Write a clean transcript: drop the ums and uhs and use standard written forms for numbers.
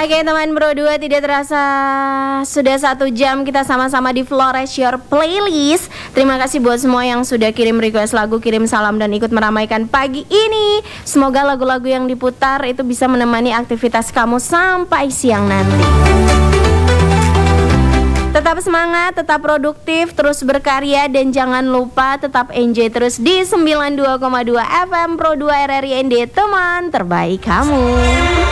Oke teman Bro 2, tidak terasa sudah 1 jam kita sama-sama di Flores Your Playlist. Terima kasih buat semua yang sudah kirim request lagu, kirim salam dan ikut meramaikan pagi ini. Semoga lagu-lagu yang diputar itu bisa menemani aktivitas kamu sampai siang nanti. Tetap semangat, tetap produktif, terus berkarya, dan jangan lupa tetap enjoy terus di 92,2 FM Pro 2 RRI ND, teman terbaik kamu.